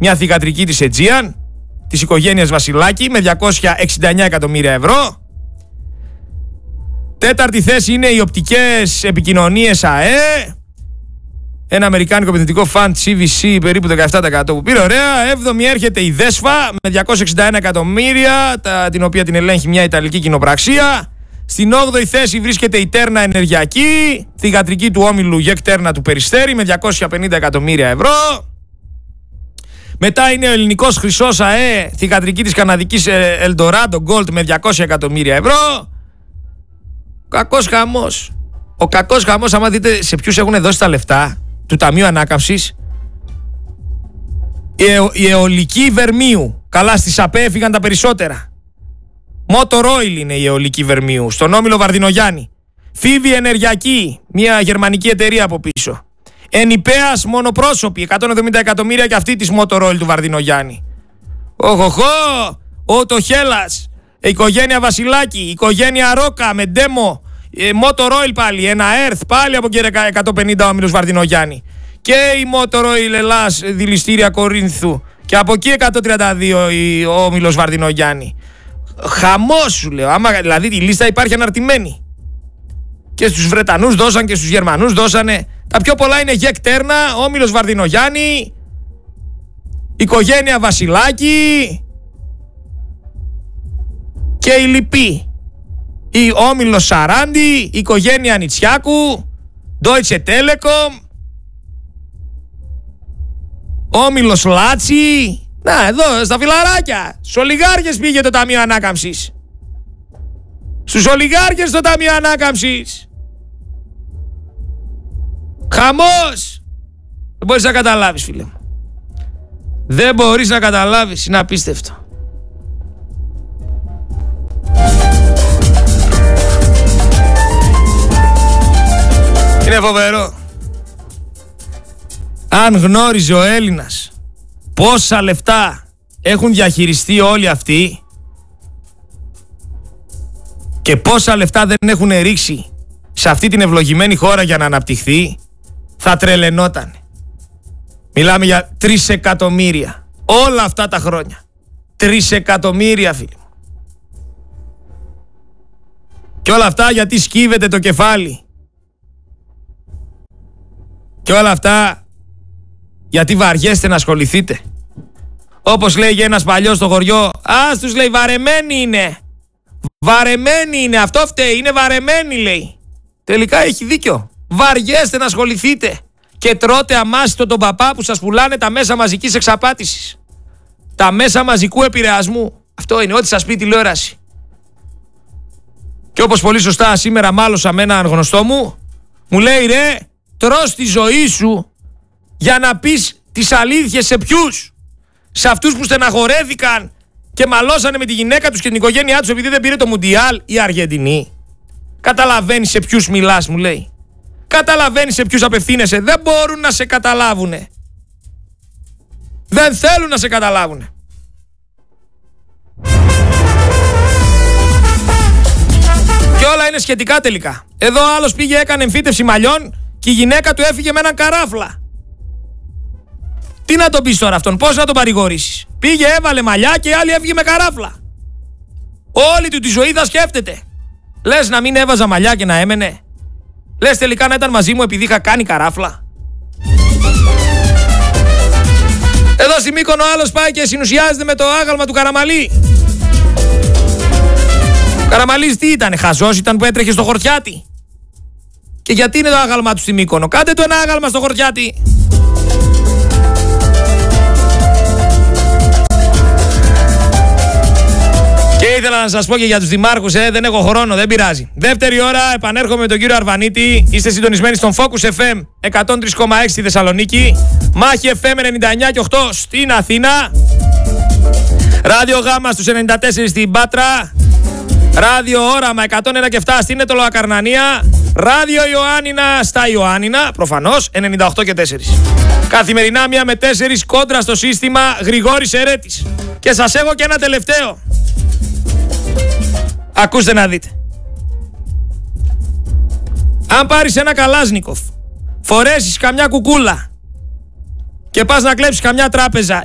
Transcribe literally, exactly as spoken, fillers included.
μια θυγατρική της Aegean, της οικογένειας Βασιλάκη, με διακόσια εξήντα εννέα εκατομμύρια ευρώ. Τέταρτη θέση είναι οι οπτικές επικοινωνίες ΑΕ, ένα αμερικάνικο επενδυτικό fund σι βι σι, περίπου δεκαεπτά τοις εκατό που πήρε. Ωραία. Έβδομη έρχεται η Δέσφα με διακόσια εξήντα ένα εκατομμύρια, τα, την οποία την ελέγχει μια Ιταλική κοινοπραξία. Στην όγδοη θέση βρίσκεται η Τέρνα Ενεργειακή, θυγατρική του όμιλου Γεκ Τέρνα του Περιστέρη, με διακόσια πενήντα εκατομμύρια ευρώ. Μετά είναι ο ελληνικός Χρυσός ΑΕ, θυγατρική της καναδικής Eldorado Gold, με διακόσια εκατομμύρια ευρώ. Κακός χαμός. Ο κακός χαμός, άμα δείτε σε ποιους έχουν δώσει τα λεφτά του Ταμείου Ανάκαμψης. Η, αι, η αιωλική Βερμίου. Καλά, στις ΑΠΕ έφυγαν τα περισσότερα. Motor Oil είναι η αιωλική Βερμίου, στον όμιλο Βαρδινογιάννη. Φίβη Ενεργειακή, μια γερμανική εταιρεία από πίσω. Ενιπέας μονοπρόσωπη, εκατόν εβδομήντα εκατομμύρια και αυτή της Motor Oil του Βαρδινογιάννη. Οχοχο, ο το Χέλας, η οικογένεια Βασιλάκη, η οικογένεια Ρόκα με ντέμο, Motor Oil πάλι, ένα Earth πάλι από και εκατόν πενήντα ο όμιλος Βαρδινογιάννη. Και η Motor Oil Ελλάς, δηληστήρια Κορίνθου, και από εκεί εκατόν τριάντα δύο ο όμιλος Βαρδινογιάννη. Χαμός σου λέω, άμα δηλαδή η λίστα υπάρχει αναρτημένη. Και στους Βρετανούς δώσαν και στους Γερμανούς δώσανε. Τα πιο πολλά είναι Γεκ Τέρνα, όμιλος Βαρδινογιάννη, οικογένεια Βασιλάκη και η λοιπή. Η όμιλος Σαράντι, η οικογένεια Νιτσιάκου, Deutsche Telekom, όμιλος Λάτσι. Να, εδώ στα φιλαράκια. Στους ολιγάρχες πήγε το Ταμείο Ανάκαμψης. Στους ολιγάρχες το Ταμείο Ανάκαμψης. Χαμός. Δεν μπορείς να καταλάβεις, φίλε μου. Δεν μπορείς να καταλάβεις. Είναι απίστευτο. Είναι φοβερό. Αν γνώριζε ο Έλληνας πόσα λεφτά έχουν διαχειριστεί όλοι αυτοί και πόσα λεφτά δεν έχουν ρίξει σε αυτή την ευλογημένη χώρα για να αναπτυχθεί, θα τρελαινόταν. Μιλάμε για τρεις εκατομμύρια όλα αυτά τα χρόνια. Τρεις εκατομμύρια, φίλοι μου. Και όλα αυτά γιατί σκύβεται το κεφάλι. Και όλα αυτά γιατί βαριέστε να ασχοληθείτε. Όπως λέει ένας παλιός στο χωριό, ας τους λέει βαρεμένοι είναι. Βαρεμένοι είναι, αυτό φταίει, είναι βαρεμένοι λέει. Τελικά έχει δίκιο. Βαριέστε να ασχοληθείτε και τρώτε αμάστο τον παπά που σας πουλάνε τα μέσα μαζικής εξαπάτησης. Τα μέσα μαζικού επηρεασμού. Αυτό είναι, ό,τι σας πει τηλεόραση. Και όπως πολύ σωστά σήμερα μάλωσα με έναν γνωστό μου, μου λέει ρε, τρως τη ζωή σου για να πεις τις αλήθειες σε ποιους? Σε αυτούς που στεναχωρέθηκαν και μαλώσανε με τη γυναίκα τους και την οικογένειά τους επειδή δεν πήρε το Μουντιάλ η Αργεντινή. Καταλαβαίνεις σε ποιους μιλάς, μου λέει. Καταλαβαίνεις σε ποιους απευθύνεσαι. Δεν μπορούν να σε καταλάβουνε. Δεν θέλουν να σε καταλάβουνε. Και όλα είναι σχετικά τελικά. Εδώ άλλος πήγε, έκανε εμφύτευση μαλλιών και η γυναίκα του έφυγε με έναν καράφλα. Τι να τον πεις τώρα αυτόν, πώς να τον παρηγορήσεις? Πήγε, έβαλε μαλλιά και η άλλη έφυγε με καράφλα. Όλη του τη ζωή θα σκέφτεται. Λες να μην έβαζα μαλλιά και να έμενε? Λες τελικά να ήταν μαζί μου επειδή είχα κάνει καράφλα? Εδώ στη Μύκονο άλλος πάει και συνουσιάζεται με το άγαλμα του Καραμαλή. Ο Καραμαλής τι ήτανε, χαζός ήταν που έτρεχε στο Χορτιάτι? Και γιατί είναι το άγαλμα του στη Μύκονο? Κάντε του ένα άγαλμα στο Χορτιάτι. Και ήθελα να σας πω και για τους δημάρχους, ε, δεν έχω χρόνο, δεν πειράζει. Δεύτερη ώρα επανέρχομαι με τον κύριο Αρβανίτη. Είστε συντονισμένοι στον Focus εφ εμ εκατόν τρία κόμμα έξι στη Θεσσαλονίκη, Μάχη εφ εμ ενενήντα εννιά κόμμα οκτώ στην Αθήνα, Ράδιο Γάμα στους ενενήντα τέσσερα στην Πάτρα, Ράδιο Όραμα εκατόν ένα κόμμα επτά στην Ετωλοακαρνανία, Ράδιο Ιωάννινα στα Ιωάννινα, προφανώς ενενήντα οκτώ κόμμα τέσσερα. Καθημερινά μία με τέσσερις κόντρα στο σύστημα Γρηγόρης Ερέτης. Και σας έχω και ένα τελευταίο. Ακούστε να δείτε. Αν πάρεις ένα Καλάζνικοφ, φορέσεις καμιά κουκούλα και πας να κλέψεις καμιά τράπεζα